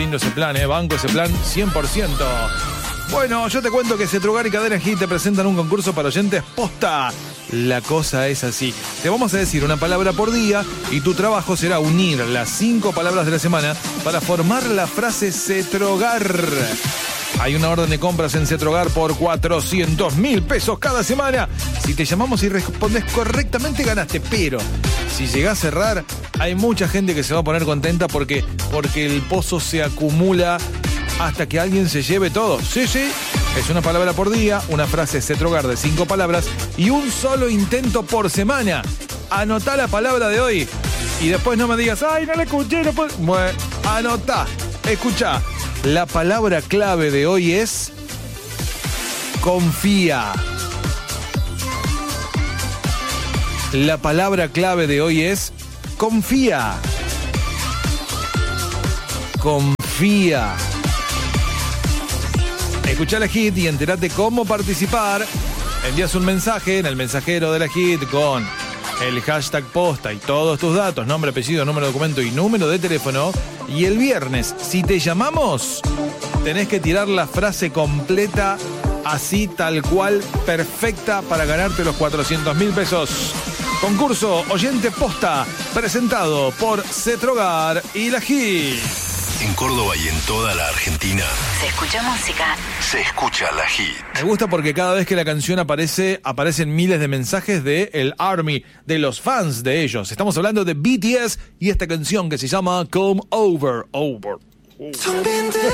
Lindo ese plan, banco ese plan 100%. Bueno, yo te cuento que Cetrogar y Cadena Hit te presentan un concurso para oyentes posta. La cosa es así. Te vamos a decir una palabra por día y tu trabajo será unir las 5 palabras de la semana para formar la frase Cetrogar. Hay una orden de compras en Cetrogar por 400.000 pesos cada semana. Si te llamamos y respondes correctamente, ganaste. Pero si llegás a cerrar, hay mucha gente que se va a poner contenta porque el pozo se acumula hasta que alguien se lleve todo. Sí. Es una palabra por día, una frase Cetrogar de 5 palabras y un solo intento por semana. Anotá la palabra de hoy y después no me digas, ay, no la escuché, no puedo. Bueno, anotá, escuchá. La palabra clave de hoy es confía. La palabra clave de hoy es confía. Confía. Escuchá la Hit y entérate cómo participar. Envías un mensaje en el mensajero de la Hit con el hashtag posta y todos tus datos, nombre, apellido, número de documento y número de teléfono. Y el viernes, si te llamamos, tenés que tirar la frase completa, así tal cual, perfecta para ganarte los 400.000 pesos. Concurso Oyente Posta, presentado por Cetrogar y la Hit. En Córdoba y en toda la Argentina Se escucha música. se escucha la Hit. Me gusta porque cada vez que la canción aparecen miles de mensajes de el Army, de los fans de ellos. Estamos hablando de BTS y esta canción que se llama Come Over.